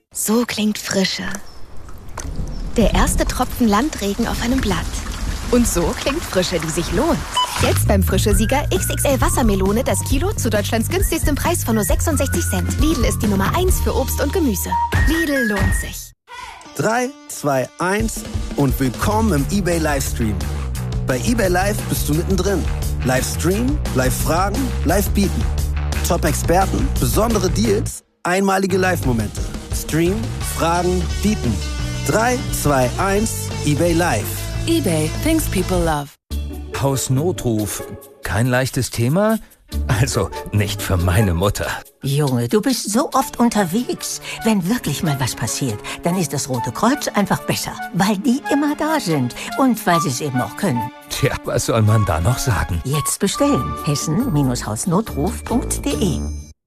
So klingt Frische. Der erste Tropfen Landregen auf einem Blatt. Und so klingt Frische, die sich lohnt. Jetzt beim Frische-Sieger XXL Wassermelone das Kilo zu Deutschlands günstigstem Preis von nur 66 Cent. Lidl ist die Nummer 1 für Obst und Gemüse. Lidl lohnt sich. 3, 2, 1 und willkommen im eBay Livestream. Bei eBay Live bist du mittendrin. Livestream, Live-Fragen, Live-Bieten. Top-Experten, besondere Deals, einmalige Live-Momente. Stream, Fragen, Bieten. 3, 2, 1, eBay Live. eBay, things people love. Hausnotruf. Kein leichtes Thema? Also, nicht für meine Mutter. Junge, du bist so oft unterwegs. Wenn wirklich mal was passiert, dann ist das Rote Kreuz einfach besser. Weil die immer da sind. Und weil sie es eben auch können. Tja, was soll man da noch sagen? Jetzt bestellen. hessen-hausnotruf.de.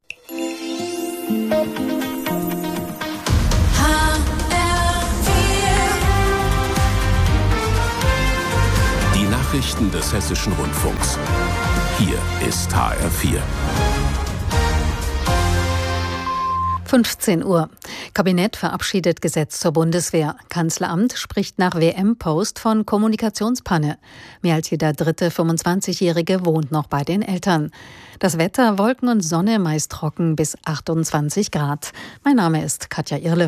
Die Nachrichten des Hessischen Rundfunks. Hier ist HR4. 15 Uhr. Kabinett verabschiedet Gesetz zur Bundeswehr. Kanzleramt spricht nach WM-Post von Kommunikationspanne. Mehr als jeder dritte 25-Jährige wohnt noch bei den Eltern. Das Wetter, Wolken und Sonne, meist trocken bis 28 Grad. Mein Name ist Katja Irle.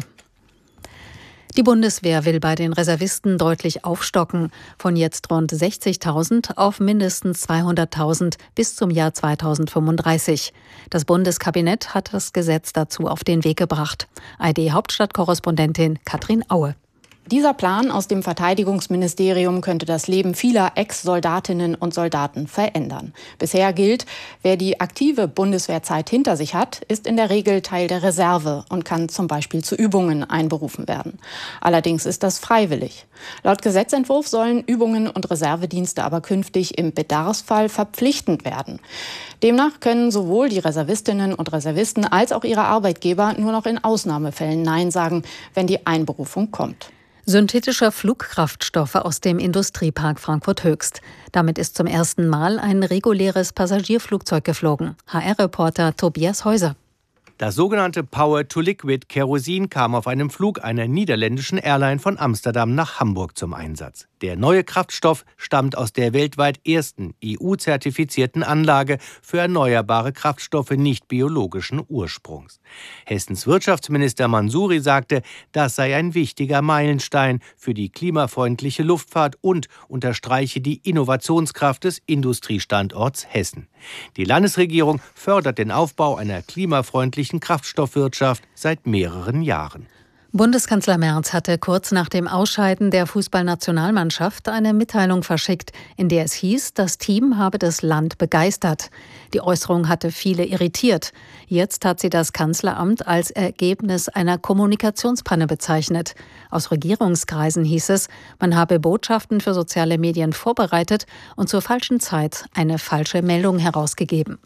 Die Bundeswehr will bei den Reservisten deutlich aufstocken, von jetzt rund 60.000 auf mindestens 200.000 bis zum Jahr 2035. Das Bundeskabinett hat das Gesetz dazu auf den Weg gebracht. ARD-Hauptstadtkorrespondentin Katrin Aue. Dieser Plan aus dem Verteidigungsministerium könnte das Leben vieler Ex-Soldatinnen und Soldaten verändern. Bisher gilt, wer die aktive Bundeswehrzeit hinter sich hat, ist in der Regel Teil der Reserve und kann zum Beispiel zu Übungen einberufen werden. Allerdings ist das freiwillig. Laut Gesetzentwurf sollen Übungen und Reservedienste aber künftig im Bedarfsfall verpflichtend werden. Demnach können sowohl die Reservistinnen und Reservisten als auch ihre Arbeitgeber nur noch in Ausnahmefällen Nein sagen, wenn die Einberufung kommt. Synthetischer Flugkraftstoffe aus dem Industriepark Frankfurt-Höchst. Damit ist zum ersten Mal ein reguläres Passagierflugzeug geflogen. HR-Reporter Tobias Häuser. Das sogenannte Power-to-Liquid-Kerosin kam auf einem Flug einer niederländischen Airline von Amsterdam nach Hamburg zum Einsatz. Der neue Kraftstoff stammt aus der weltweit ersten EU-zertifizierten Anlage für erneuerbare Kraftstoffe nicht biologischen Ursprungs. Hessens Wirtschaftsminister Mansouri sagte, das sei ein wichtiger Meilenstein für die klimafreundliche Luftfahrt und unterstreiche die Innovationskraft des Industriestandorts Hessen. Die Landesregierung fördert den Aufbau einer klimafreundlichen Kraftstoffwirtschaft seit mehreren Jahren. Bundeskanzler Merz hatte kurz nach dem Ausscheiden der Fußballnationalmannschaft eine Mitteilung verschickt, in der es hieß, das Team habe das Land begeistert. Die Äußerung hatte viele irritiert. Jetzt hat sie das Kanzleramt als Ergebnis einer Kommunikationspanne bezeichnet. Aus Regierungskreisen hieß es, man habe Botschaften für soziale Medien vorbereitet und zur falschen Zeit eine falsche Meldung herausgegeben.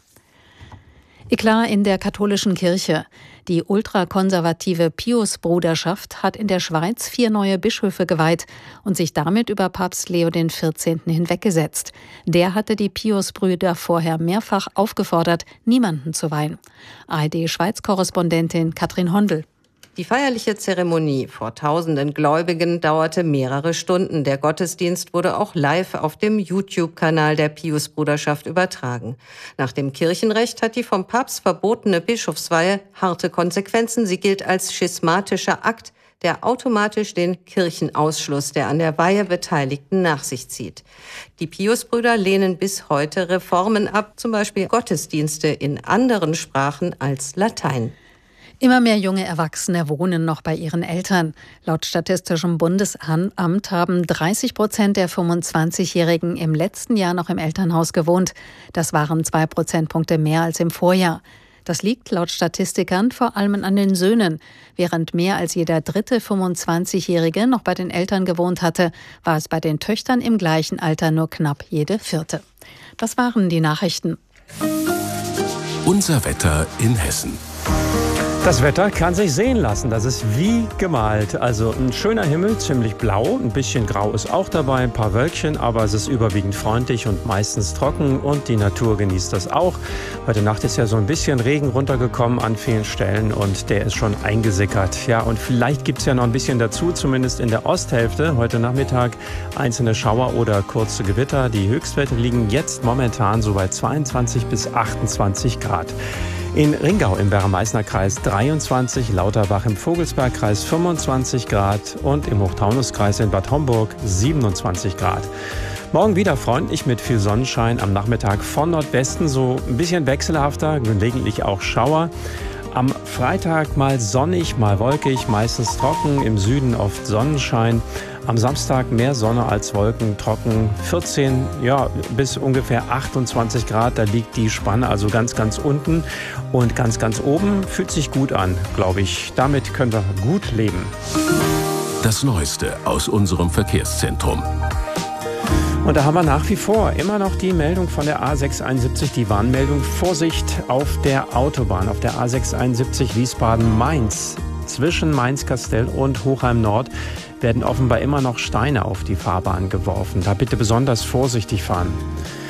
Eklat in der katholischen Kirche. Die ultrakonservative Pius-Bruderschaft hat in der Schweiz 4 neue Bischöfe geweiht und sich damit über Papst Leo XIV. Hinweggesetzt. Der hatte die Pius-Brüder vorher mehrfach aufgefordert, niemanden zu weihen. ARD-Schweiz-Korrespondentin Katrin Hondel. Die feierliche Zeremonie vor tausenden Gläubigen dauerte mehrere Stunden. Der Gottesdienst wurde auch live auf dem YouTube-Kanal der Pius-Bruderschaft übertragen. Nach dem Kirchenrecht hat die vom Papst verbotene Bischofsweihe harte Konsequenzen. Sie gilt als schismatischer Akt, der automatisch den Kirchenausschluss der an der Weihe Beteiligten nach sich zieht. Die Pius-Brüder lehnen bis heute Reformen ab, zum Beispiel Gottesdienste in anderen Sprachen als Latein. Immer mehr junge Erwachsene wohnen noch bei ihren Eltern. Laut Statistischem Bundesamt haben 30% der 25-Jährigen im letzten Jahr noch im Elternhaus gewohnt. Das waren 2 Prozentpunkte mehr als im Vorjahr. Das liegt laut Statistikern vor allem an den Söhnen. Während mehr als jeder dritte 25-Jährige noch bei den Eltern gewohnt hatte, war es bei den Töchtern im gleichen Alter nur knapp jede vierte. Das waren die Nachrichten. Unser Wetter in Hessen. Das Wetter kann sich sehen lassen, das ist wie gemalt. Also ein schöner Himmel, ziemlich blau, ein bisschen grau ist auch dabei, ein paar Wölkchen, aber es ist überwiegend freundlich und meistens trocken und die Natur genießt das auch. Heute Nacht ist ja so ein bisschen Regen runtergekommen an vielen Stellen und der ist schon eingesickert. Ja, und vielleicht gibt es ja noch ein bisschen dazu, zumindest in der Osthälfte. Heute Nachmittag einzelne Schauer oder kurze Gewitter. Die Höchstwerte liegen jetzt momentan so bei 22 bis 28 Grad. In Ringau im Werra-Meißner-Kreis 23, Lauterbach im Vogelsbergkreis 25 Grad und im Hochtaunuskreis in Bad Homburg 27 Grad. Morgen wieder freundlich mit viel Sonnenschein, am Nachmittag von Nordwesten so ein bisschen wechselhafter, gelegentlich auch Schauer. Am Freitag mal sonnig, mal wolkig, meistens trocken, im Süden oft Sonnenschein. Am Samstag mehr Sonne als Wolken, trocken 14 bis ungefähr 28 Grad. Da liegt die Spanne also ganz, ganz unten. Und ganz, ganz oben fühlt sich gut an, glaube ich. Damit können wir gut leben. Das Neueste aus unserem Verkehrszentrum. Und da haben wir nach wie vor immer noch die Meldung von der A671, die Warnmeldung Vorsicht auf der Autobahn, auf der A671 Wiesbaden-Mainz. Zwischen Mainz-Kastell und Hochheim-Nord werden offenbar immer noch Steine auf die Fahrbahn geworfen. Da bitte besonders vorsichtig fahren.